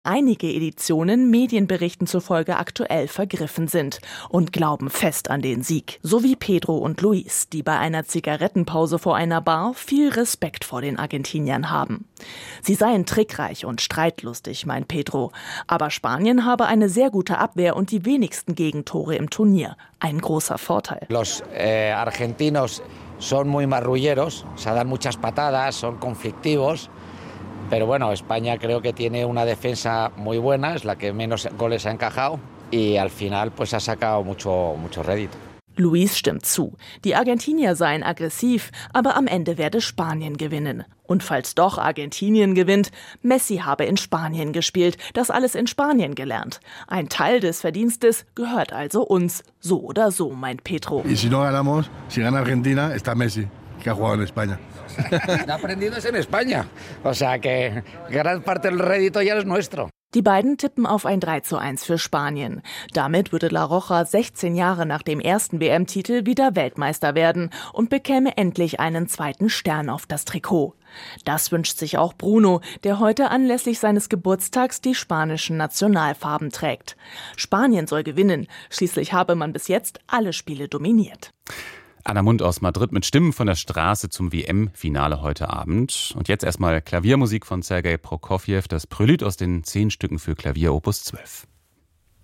einige Editionen Medienberichten zufolge aktuell vergriffen sind und glauben fest an den Sieg. So wie Pedro und Luis, die bei einer Zigarettenpause vor einer Bar viel Respekt vor den Argentiniern haben. Sie seien trickreich und streitlustig, meint Pedro. Aber Spanien habe eine sehr gute Abwehr und die wenigsten Gegentore im Turnier. Ein großer Vorteil. Los argentinos son muy marrulleros, se dan muchas patadas, son conflictivos. Pero bueno, España creo que tiene una defensa muy buena, es la que menos goles ha encajado y al final pues ha sacado mucho rédito. Luis stimmt zu. Die Argentinier seien aggressiv, aber am Ende werde Spanien gewinnen. Und falls doch Argentinien gewinnt, Messi habe in Spanien gespielt, das alles in Spanien gelernt. Ein Teil des Verdienstes gehört also uns, so oder so, meint Pedro. Y si no ganamos, si gana Argentina, está Messi, que ha jugado en España. Ha aprendido en España, o sea que gran parte del rédito ya es nuestro. Die beiden tippen auf ein 3:1 für Spanien. Damit würde La Roja 16 Jahre nach dem ersten WM-Titel wieder Weltmeister werden und bekäme endlich einen zweiten Stern auf das Trikot. Das wünscht sich auch Bruno, der heute anlässlich seines Geburtstags die spanischen Nationalfarben trägt. Spanien soll gewinnen, schließlich habe man bis jetzt alle Spiele dominiert. Anna Mund aus Madrid mit Stimmen von der Straße zum WM-Finale heute Abend. Und jetzt erstmal Klaviermusik von Sergei Prokofjew, das Prälude aus den 10 Stücken für Klavier Opus 12.